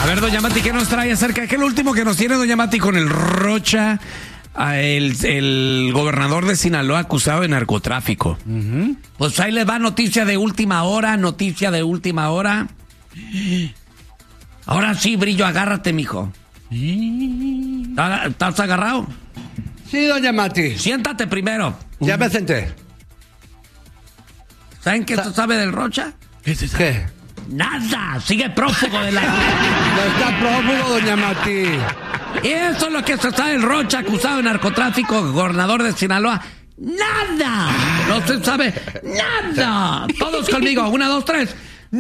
A ver, doña Mati, ¿qué nos trae acerca? ¿Qué es lo último que nos tiene doña Mati con el Rocha, el gobernador de Sinaloa acusado de narcotráfico? Pues ahí les va noticia de última hora. Ahora sí, Brillo, agárrate, mijo. ¿Estás agarrado? Sí, doña Mati. Siéntate primero. Ya me senté. ¿Saben qué se sabe del Rocha? ¿Qué? Nada, sigue prófugo de la... No está prófugo, doña Mati. Eso es lo que se sabe del Rocha, acusado de narcotráfico, gobernador de Sinaloa. ¡Nada! No se sabe nada. Todos conmigo, 1, 2, 3.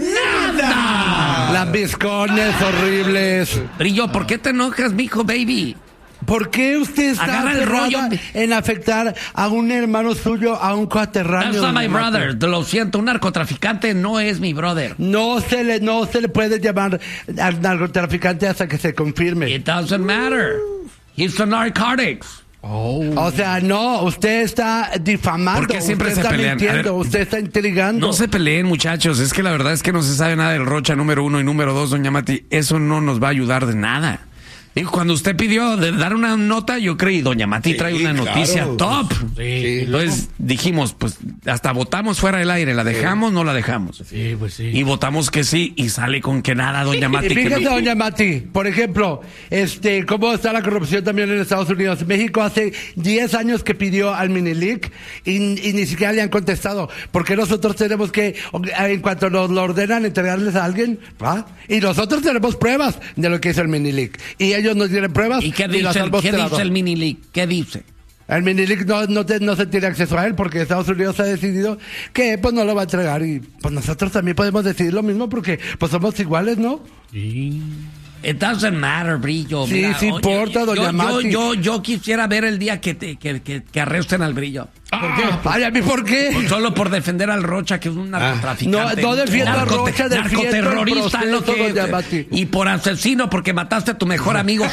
¡Nada! Las bizcones horribles. Brillo, ¿por qué te enojas, mijo, baby? ¿Por qué usted está Agarra el rollo en afectar a un hermano suyo, a un coterráneo? That's not my brother. Lo siento, un narcotraficante no es mi brother. No se le puede llamar al narcotraficante hasta que se confirme. It doesn't matter. He's a narcotics. O sea, no, usted está difamando. ¿Por qué siempre usted se está pelean? mintiendo, usted está intrigando. No se peleen, muchachos. Es que la verdad es que no se sabe nada del Rocha, número 1 y número 2, doña Mati. Eso no nos va a ayudar de nada. Digo, cuando usted pidió de dar una nota, yo creí, doña Mati trae una noticia top. Sí, entonces dijimos, pues hasta votamos fuera del aire, ¿la dejamos? No la dejamos. Sí, pues sí. Y votamos que sí, y sale con que nada, doña Mati. Y fíjate, que no... doña Mati, por ejemplo, cómo está la corrupción también en Estados Unidos. México hace 10 años que pidió al Minilic y ni siquiera le han contestado. Porque nosotros tenemos que, en cuanto nos lo ordenan, entregarles a alguien, ¿va? Y nosotros tenemos pruebas de lo que hizo el Minilic. Y ellos no tienen pruebas. ¿Y qué dice el Minilic? ¿Qué dice? El Minilic no se tiene acceso a él porque Estados Unidos ha decidido que pues no lo va a entregar y pues nosotros también podemos decidir lo mismo porque pues somos iguales, ¿no? Sí. It doesn't matter, Brillo. Sí, Mira, sí importa, doña Mati. Yo quisiera ver el día que arresten al Brillo. ¿Por qué? Ay, ¿a mí por qué? Pues solo por defender al Rocha, que es un narcotraficante. No defiendo al Rocha, narcoterrorista, lo que doña Mati. y por asesino, porque mataste a tu mejor amigo.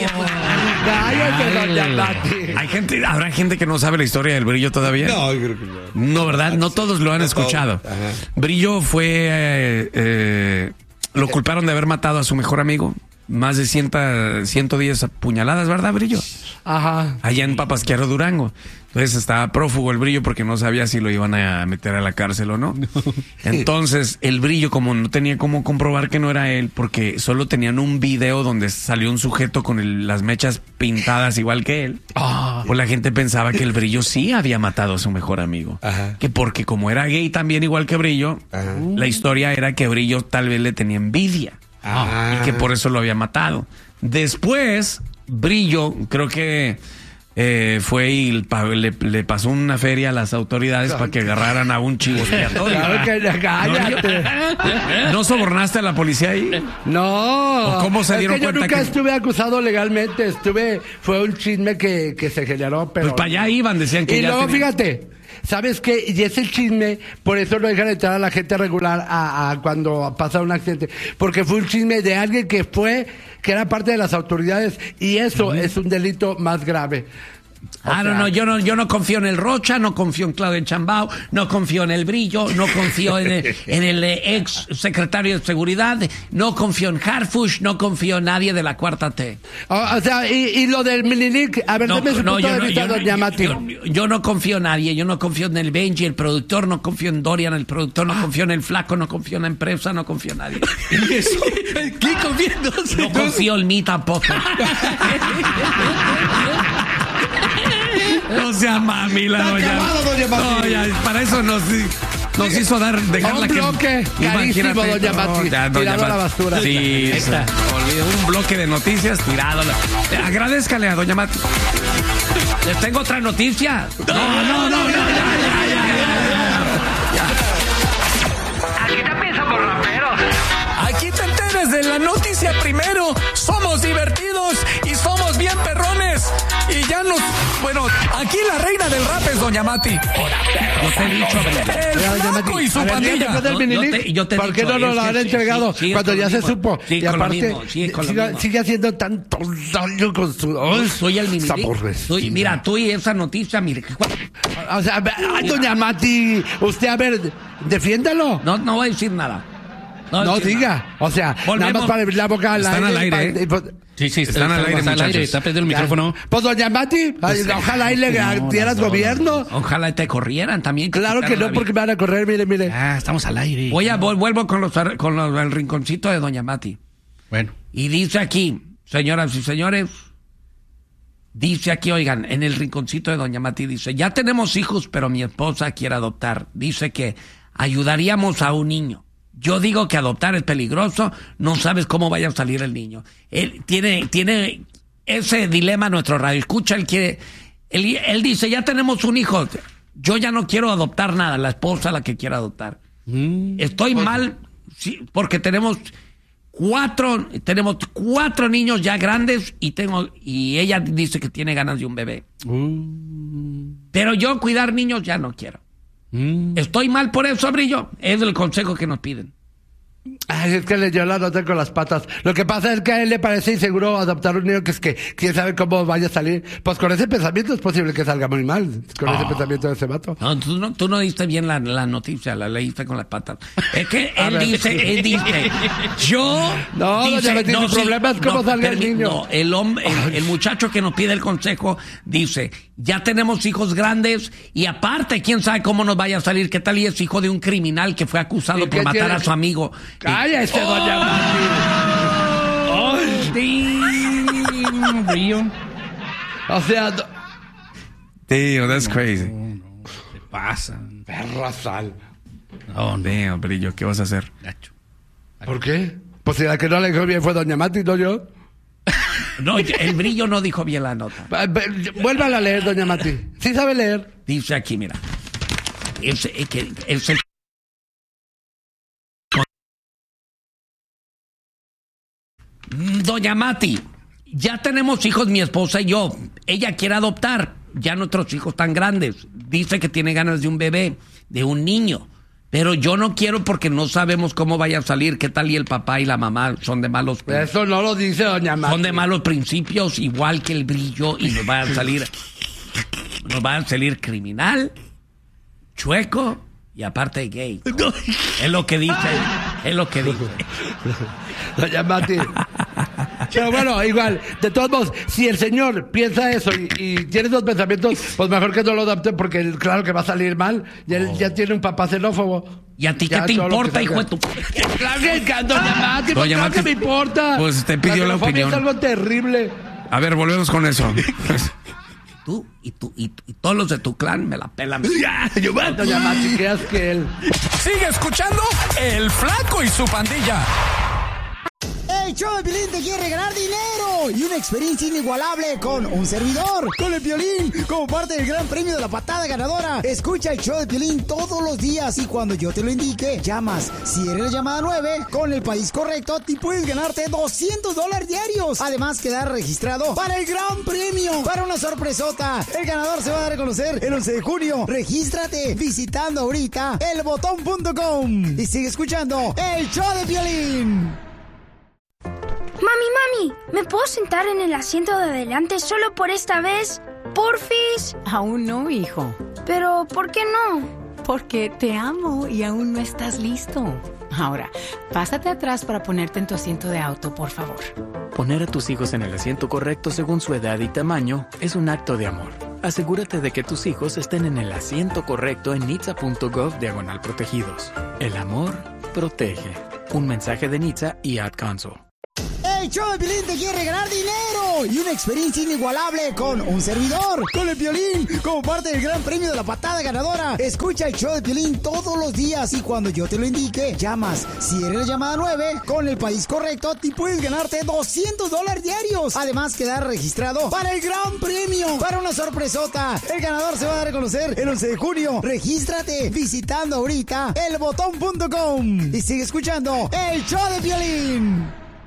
Cállate, doña Mati. ¿Habrá gente que no sabe la historia del Brillo todavía? No, yo creo que no. No, ¿verdad? No todos lo han escuchado. Brillo fue... lo culparon de haber matado a su mejor amigo. Más de 110 puñaladas, ¿verdad, Brillo? Ajá. Allá en Papasquiaro, Durango. Entonces estaba prófugo el Brillo porque no sabía si lo iban a meter a la cárcel o no. Entonces el Brillo, como no tenía cómo comprobar que no era él, porque solo tenían un video donde salió un sujeto con las mechas pintadas igual que él, pues la gente pensaba que el Brillo sí había matado a su mejor amigo. Ajá. Que porque como era gay también igual que Brillo, la historia era que Brillo tal vez le tenía envidia. Y que por eso lo había matado. Después, Brillo, creo que fue y le pasó una feria a las autoridades para que agarraran a un chivo expiatorio. Claro que cállate. ¿No sobornaste a la policía ahí? No. ¿O cómo se dieron es que cuenta yo nunca que estuve acusado legalmente. Fue un chisme que se generó, pero... Pues para allá iban, decían que y ya luego, tenían... fíjate, ¿sabes qué? Y ese chisme, por eso no dejan entrar a la gente regular a cuando pasa un accidente. Porque fue un chisme de alguien que era parte de las autoridades y eso es un delito más grave. Yo no confío en el Rocha, no confío en Claudio Chambao, no confío en el Brillo, no confío en el ex secretario de Seguridad, no confío en Harfush, no confío en nadie de la Cuarta T. O sea, y lo del Minilic, a ver, dame su punto de vista, doña Mati. Yo no confío en nadie, yo no confío en el Benji, el productor, no confío en Dorian, el productor, no confío en el Flaco, no confío en la empresa, no confío en nadie. ¿Qué confío? No confío en mí tampoco. No sea mamila, doña Mati. No, ya, para eso nos hizo dejar la un bloque carísimo, doña Mati. Tirado a la basura. Sí, un bloque de noticias tirado. Agradézcale a doña Mati. Les tengo otra noticia. No, Aquí te empieza por raperos. Aquí te enteres de la noticia primero. Somos divertidos y somos bien perrones. Y ya bueno, aquí la reina del rap es doña Mati. Yo te he dicho, El Flaco y su pandilla. ¿Por qué no nos lo han entregado cuando ya se supo? Y aparte, sigue haciendo tanto daño con su... Soy el Minilic. Mira, tú y esa noticia, mire. O sea, doña Mati, usted, a ver, defiéndalo. No voy a decir nada. No diga. O sea, nada más para abrir la boca al aire. Están al aire, Sí, están al aire, muchachos. Está perdiendo el micrófono. Pues doña Mati, ojalá ahí le dieras gobierno. Ojalá te corrieran también. Claro que no, porque me van a correr, mire. Ah, estamos al aire. Vuelvo con el rinconcito de doña Mati. Bueno. Y dice aquí, señoras y señores, dice aquí, oigan, en el rinconcito de doña Mati dice, ya tenemos hijos, pero mi esposa quiere adoptar. Dice que ayudaríamos a un niño. Yo digo que adoptar es peligroso, no sabes cómo vaya a salir el niño. Él tiene ese dilema nuestro radio. Escucha, él dice, ya tenemos un hijo, yo ya no quiero adoptar nada, la esposa la que quiere adoptar. Estoy mal, sí, porque tenemos cuatro niños ya grandes y ella dice que tiene ganas de un bebé. Pero yo cuidar niños ya no quiero. ¿Estoy mal por eso, Brillo? Es el consejo que nos piden. Ay, es que le dio la nota con las patas. Lo que pasa es que a él le parece inseguro adoptar un niño que es que quién sabe cómo vaya a salir. Pues con ese pensamiento es posible que salga muy mal. Con ese pensamiento de ese vato. No, tú no diste bien la noticia, la leíste con las patas. Es que él dice, yo... No, dice, mi problema es cómo salga el niño. No, el muchacho que nos pide el consejo dice, ya tenemos hijos grandes y aparte, quién sabe cómo nos vaya a salir. ¿Qué tal y es hijo de un criminal que fue acusado por matar a su amigo? ¡Cállese, doña Mati! Brillo. O sea... Tío, that's crazy. No, se pasa. Perra sal. Oh, damn, Brillo, ¿qué vas a hacer? Gacho. ¿Por qué? Pues si la que no le dijo bien fue doña Mati, no yo. No, el Brillo no dijo bien la nota. Vuélvala a leer, doña Mati. Sí sabe leer. Dice aquí, mira. Es el... Doña Mati, ya tenemos hijos, mi esposa y yo. Ella quiere adoptar. Ya nuestros hijos están grandes. Dice que tiene ganas de un bebé, de un niño. Pero yo no quiero porque no sabemos cómo vaya a salir. ¿Qué tal y el papá y la mamá son de malos principios? Eso no lo dice doña Mati. Son de malos principios, igual que el Brillo, y nos van a salir criminal, chueco y aparte gay. Es lo que dice. Doña Mati. Pero bueno, igual, de todos modos, si el señor piensa eso y tiene esos pensamientos, pues mejor que no lo adopte porque claro que va a salir mal. Y él ya tiene un papá xenófobo. ¿Y a ti qué te importa, hijo de tu...? Claro que, doña Mati, doña claro Mati, que me importa. Pues te pidió la opinión. Es algo terrible. A ver, volvemos con eso. Tú y todos los de tu clan me la pelan. Doña Mati, ¿qué haces que él? Sigue escuchando El Flaco y su pandilla. El show de Piolín te quiere regalar dinero y una experiencia inigualable con un servidor, con el Piolín, como parte del gran premio de la patada ganadora. Escucha el show de Piolín todos los días y cuando yo te lo indique, llamas. Si eres la llamada 9, con el país correcto, te puedes ganarte $200 diarios. Además, quedar registrado para el gran premio, para una sorpresota. El ganador se va a dar a conocer el 11 de junio. Regístrate visitando ahorita elbotón.com y sigue escuchando el show de Piolín. Mami, ¿me puedo sentar en el asiento de adelante solo por esta vez? ¿Porfis? Aún no, hijo. ¿Pero por qué no? Porque te amo y aún no estás listo. Ahora, pásate atrás para ponerte en tu asiento de auto, por favor. Poner a tus hijos en el asiento correcto según su edad y tamaño es un acto de amor. Asegúrate de que tus hijos estén en el asiento correcto en nitsa.gov/protegidos. El amor protege. Un mensaje de Nitsa y Ad Council. El show de Piolín te quiere regalar dinero y una experiencia inigualable con un servidor, con el Piolín, como parte del gran premio de la patada ganadora. Escucha el show de Piolín todos los días y cuando yo te lo indique, llamas. Si eres la llamada 9, con el país correcto, te puedes ganarte $200 diarios. Además, quedar registrado para el gran premio, para una sorpresota. El ganador se va a dar a conocer el 11 de junio. Regístrate visitando ahorita elbotón.com y sigue escuchando el show de Piolín.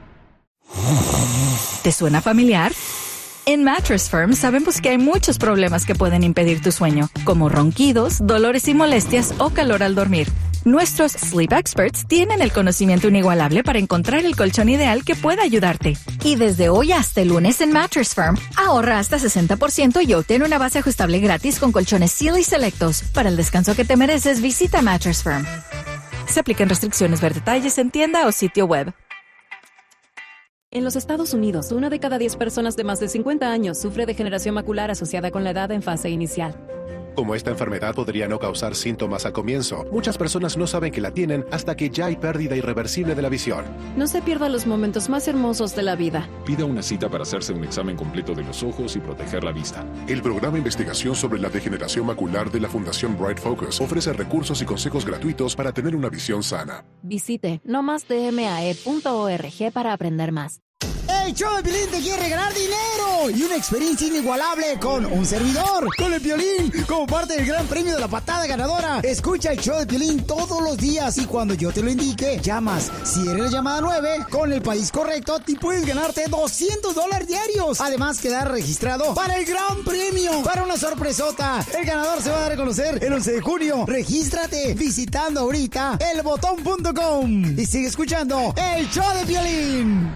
¿Te suena familiar? En Mattress Firm sabemos que hay muchos problemas que pueden impedir tu sueño, como ronquidos, dolores y molestias o calor al dormir. Nuestros Sleep Experts tienen el conocimiento inigualable para encontrar el colchón ideal que pueda ayudarte. Y desde hoy hasta el lunes en Mattress Firm, ahorra hasta 60% y obtén una base ajustable gratis con colchones Sealy selectos. Para el descanso que te mereces, visita Mattress Firm. Se aplican restricciones. Ver detalles en tienda o sitio web. En los Estados Unidos, 1 de cada 10 personas de más de 50 años sufre degeneración macular asociada con la edad en fase inicial. Como esta enfermedad podría no causar síntomas al comienzo, muchas personas no saben que la tienen hasta que ya hay pérdida irreversible de la visión. No se pierda los momentos más hermosos de la vida. Pida una cita para hacerse un examen completo de los ojos y proteger la vista. El programa de investigación sobre la degeneración macular de la Fundación Bright Focus ofrece recursos y consejos gratuitos para tener una visión sana. Visite nomasdmae.org para aprender más. El show de Piolín te quiere regalar dinero y una experiencia inigualable con un servidor, con el Piolín, como parte del gran premio de la patada ganadora. Escucha el show de Piolín todos los días y cuando yo te lo indique, llamas. Si eres la llamada 9, con el país correcto, te puedes ganarte $200 diarios. Además, quedar registrado para el gran premio, para una sorpresota. El ganador se va a dar a conocer el 11 de junio. Regístrate visitando ahorita elbotón.com y sigue escuchando el show de Piolín.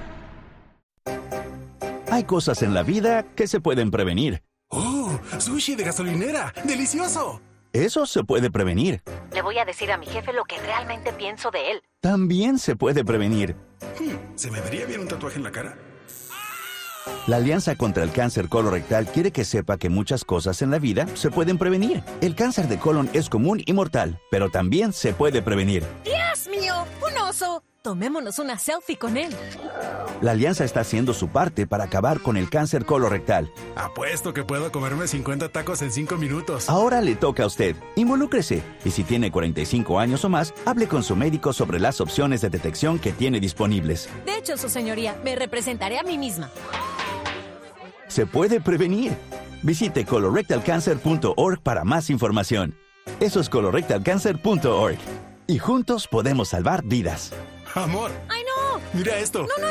Hay cosas en la vida que se pueden prevenir. ¡Oh! ¡Sushi de gasolinera! ¡Delicioso! Eso se puede prevenir. Le voy a decir a mi jefe lo que realmente pienso de él. También se puede prevenir. ¿Se me vería bien un tatuaje en la cara? La Alianza contra el Cáncer Colorectal quiere que sepa que muchas cosas en la vida se pueden prevenir. El cáncer de colon es común y mortal, pero también se puede prevenir. ¡Dios mío! ¡Un oso! Tomémonos una selfie con él. La Alianza está haciendo su parte para acabar con el cáncer colorectal. Apuesto que puedo comerme 50 tacos en 5 minutos. Ahora le toca a usted. Involúcrese. Y si tiene 45 años o más, hable con su médico sobre las opciones de detección que tiene disponibles. De hecho, su señoría, me representaré a mí misma. Se puede prevenir. Visite colorectalcancer.org para más información. Eso es colorectalcancer.org. Y juntos podemos salvar vidas. ¡Amor! ¡Ay, no! ¡Mira esto! No.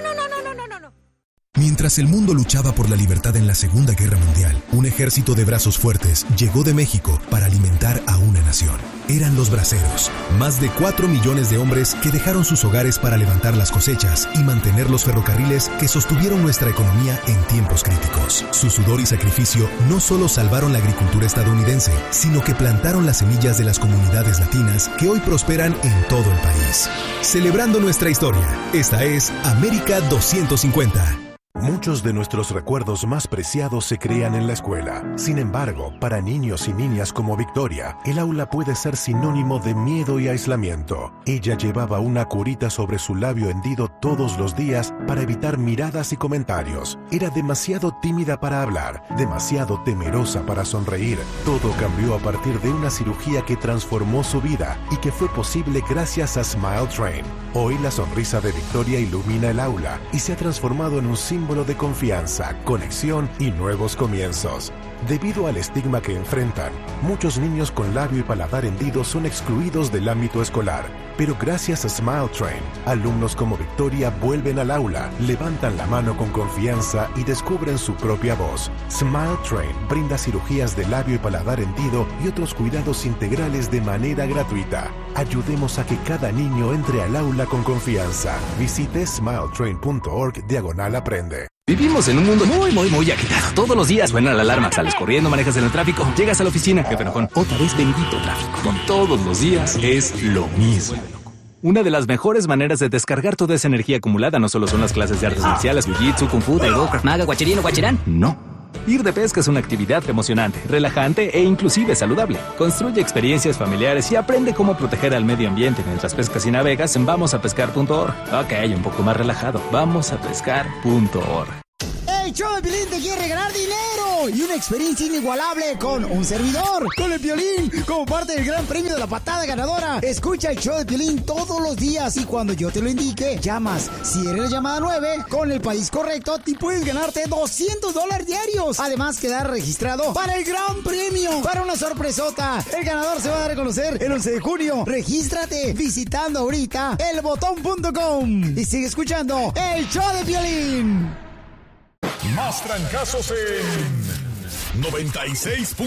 Mientras el mundo luchaba por la libertad en la Segunda Guerra Mundial, un ejército de brazos fuertes llegó de México para alimentar a una nación. Eran los braceros, más de 4 millones de hombres que dejaron sus hogares para levantar las cosechas y mantener los ferrocarriles que sostuvieron nuestra economía en tiempos críticos. Su sudor y sacrificio no solo salvaron la agricultura estadounidense, sino que plantaron las semillas de las comunidades latinas que hoy prosperan en todo el país. Celebrando nuestra historia, esta es América 250. Muchos de nuestros recuerdos más preciados se crean en la escuela. Sin embargo, para niños y niñas como Victoria, el aula puede ser sinónimo de miedo y aislamiento. Ella llevaba una curita sobre su labio hendido todos los días para evitar miradas y comentarios. Era demasiado tímida para hablar, demasiado temerosa para sonreír. Todo cambió a partir de una cirugía que transformó su vida y que fue posible gracias a Smile Train. Hoy la sonrisa de Victoria ilumina el aula y se ha transformado en un símbolo de confianza, conexión y nuevos comienzos. Debido al estigma que enfrentan, muchos niños con labio y paladar hendidos son excluidos del ámbito escolar. Pero gracias a Smile Train, alumnos como Victoria vuelven al aula, levantan la mano con confianza y descubren su propia voz. Smile Train brinda cirugías de labio y paladar hendido y otros cuidados integrales de manera gratuita. Ayudemos a que cada niño entre al aula con confianza. Visite smiletrain.org/aprende. Vivimos en un mundo muy agitado. Todos los días suena la alarma. Sales corriendo, manejas en el tráfico, llegas a la oficina. Jefe enojón, otra vez bendito tráfico. Todos los días es lo mismo. Una de las mejores maneras de descargar toda esa energía acumulada no solo son las clases de artes marciales, jiu-jitsu, kung fu, taekwondo, krav maga, guachirino, guachirán. No. Ir de pesca es una actividad emocionante, relajante e inclusive saludable. Construye experiencias familiares y aprende cómo proteger al medio ambiente mientras pescas y navegas en vamosapescar.org. Ok, un poco más relajado. Vamosapescar.org. El show de Piolín te quiere regalar dinero y una experiencia inigualable con un servidor, con el Piolín, como parte del gran premio de la patada ganadora. Escucha el show de Piolín todos los días y cuando yo te lo indique, llamas. Si eres la llamada 9, con el país correcto, te puedes ganarte $200 diarios. Además, quedar registrado para el gran premio, para una sorpresota. El ganador se va a dar a conocer el 11 de junio. Regístrate visitando ahorita elbotón.com y sigue escuchando el show de Piolín. Más trancazos en 96.